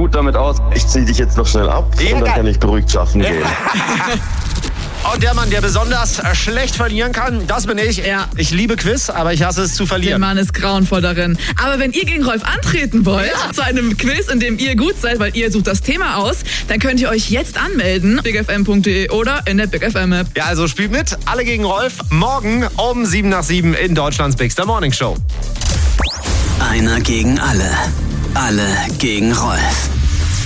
gut damit aus. Ich ziehe dich jetzt noch schnell ab und dann kann ich beruhigt schaffen gehen. Und der Mann, der besonders schlecht verlieren kann, das bin ich. Ja. Ich liebe Quiz, aber ich hasse es zu Der verlieren. Mann ist grauenvoll darin. Aber wenn ihr gegen Rolf antreten wollt, zu einem Quiz, in dem ihr gut seid, weil ihr sucht das Thema aus, dann könnt ihr euch jetzt anmelden. bigfm.de oder in der Big FM App. Ja, also spielt mit. Alle gegen Rolf. Morgen um 7 nach 7 in Deutschlands Big Morning Show. Einer gegen alle. Alle gegen Rolf.